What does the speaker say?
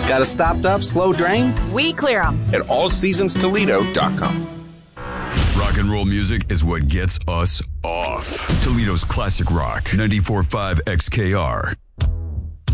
Got a stopped up, slow drain? We clear them. At allseasonstoledo.com. Rock and roll music is what gets us off. Toledo's classic rock, 94.5 XKR.